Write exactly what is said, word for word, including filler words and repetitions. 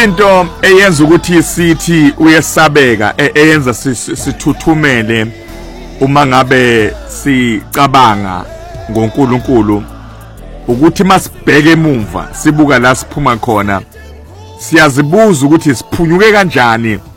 into eyenza ukuthi sithi uyesabeka eyenza sithuthumele uma ngabe sicabanga ngoNkulunkulu ukuthi masibheke emuva sibuka la siphuma khona siyazibuza ukuthi siphunyuke kanjani